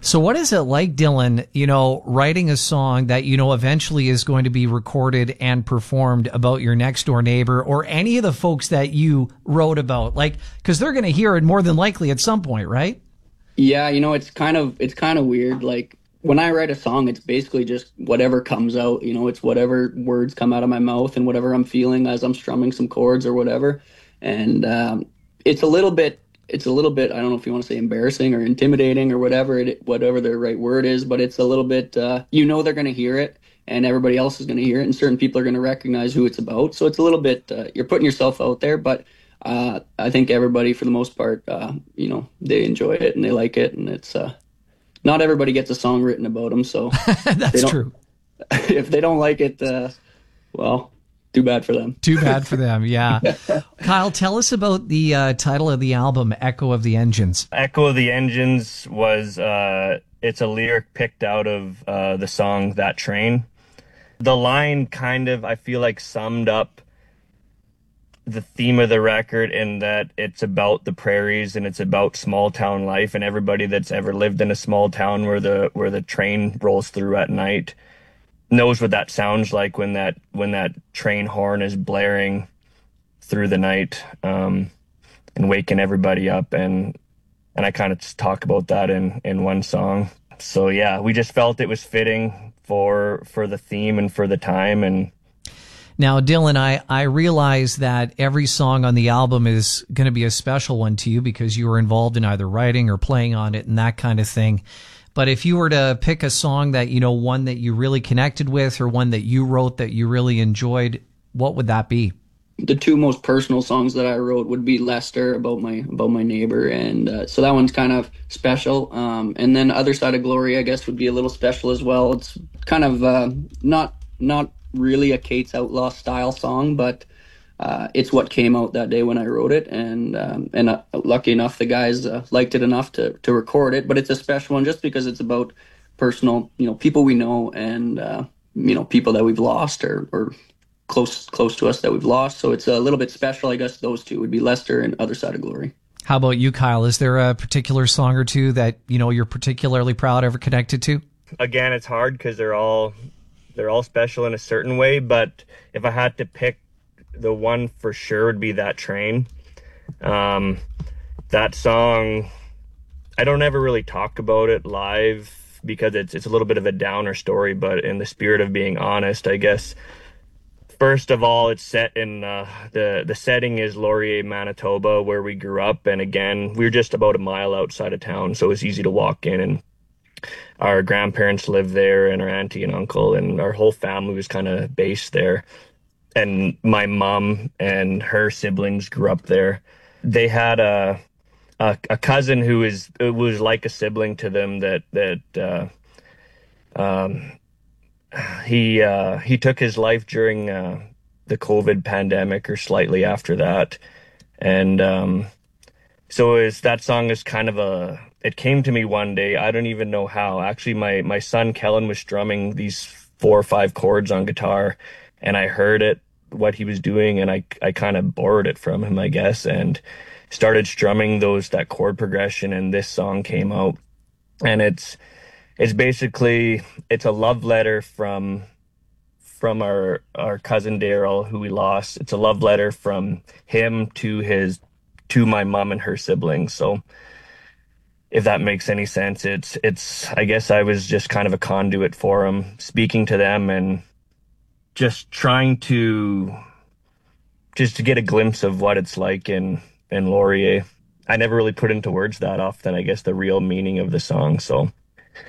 So what is it like, Dylan, writing a song that, eventually is going to be recorded and performed about your next door neighbor or any of the folks that you wrote about? Like, because they're going to hear it more than likely at some point, right? Yeah, it's kind of weird. Like when I write a song, it's basically just whatever comes out, it's whatever words come out of my mouth and whatever I'm feeling as I'm strumming some chords or whatever. And it's a little bit I don't know if you want to say embarrassing or intimidating or whatever the right word is, but it's a little bit they're going to hear it and everybody else is going to hear it and certain people are going to recognize who it's about. So it's a little bit you're putting yourself out there, but I think everybody, for the most part, they enjoy it and they like it, and it's not everybody gets a song written about them. So That's true. If they don't like it, well, too bad for them. Too bad for them, yeah. Kyle, tell us about the title of the album, Echo of the Engines. Echo of the Engines was it's a lyric picked out of the song That Train. The line kind of, I feel like, summed up the theme of the record in that it's about the prairies and it's about small town life, and everybody that's ever lived in a small town where the train rolls through at night knows what that sounds like when that train horn is blaring through the night and waking everybody up, and I kind of talk about that in one song. So yeah, we just felt it was fitting for the theme and for the time. And now, Dylan, I realize that every song on the album is going to be a special one to you because you were involved in either writing or playing on it and that kind of thing. But if you were to pick a song that, one that you really connected with or one that you wrote that you really enjoyed, what would that be? The two most personal songs that I wrote would be Lester, about my neighbor, and so that one's kind of special. And then Other Side of Glory, I guess, would be a little special as well. It's kind of not really a Kate's Outlaw style song, but it's what came out that day when I wrote it, and lucky enough the guys liked it enough to record it. But it's a special one just because it's about personal, people we know and people that we've lost or close to us that we've lost. So it's a little bit special. I guess those two would be Lester and Other Side of Glory. How about you, Kyle? Is there a particular song or two that you're particularly proud of or connected to? Again, it's hard because they're all special in a certain way, but if I had to pick, the one for sure would be That Train. That song, I don't ever really talk about it live because it's a little bit of a downer story, but in the spirit of being honest, I guess, first of all, it's set in the setting is Laurier, Manitoba, where we grew up, and again, we were just about a mile outside of town, so it was easy to walk in, and our grandparents lived there and our auntie and uncle and our whole family was kind of based there. And my mom and her siblings grew up there. They had a cousin who was like a sibling to them he took his life during the COVID pandemic or slightly after that. And so that song is kind of it came to me one day. I don't even know how. Actually, my son Kellen was strumming these 4 or 5 chords on guitar, and I heard what he was doing, and I kind of borrowed it from him, I guess, and started strumming that chord progression, and this song came out. And it's basically, it's a love letter from our cousin Daryl, who we lost. It's a love letter from him to my mom and her siblings. So if that makes any sense, it's I guess I was just kind of a conduit for him, speaking to them and just trying to get a glimpse of what it's like in Laurier. I never really put into words that often, I guess, the real meaning of the song. So